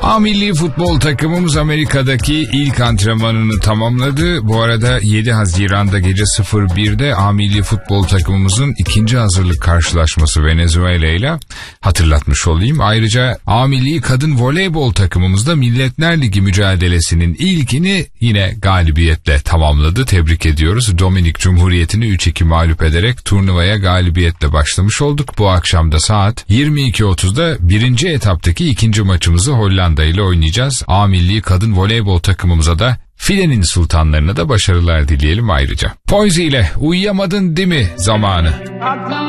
A milli futbol takımımız Amerika'daki ilk antrenmanını tamamladı. Bu arada 7 Haziran'da gece 01'de A milli futbol takımımızın ikinci hazırlık karşılaşması Venezuela ile, hatırlatmış olayım. Ayrıca A milli kadın voleybol takımımız da Milletler Ligi mücadelesinin ilkini yine galibiyetle tamamladı. Tebrik ediyoruz. Dominik Cumhuriyeti'ni 3-2 mağlup ederek turnuvaya galibiyetle başlamış olduk. Bu akşam da saat 22.30'da birinci etaptaki ikinci maçımızı Hollanda ile oynayacağız. A milli kadın voleybol takımımıza da filenin sultanlarına da başarılar dileyelim ayrıca. Poyzi ile Uyuyamadın Değil mi zamanı.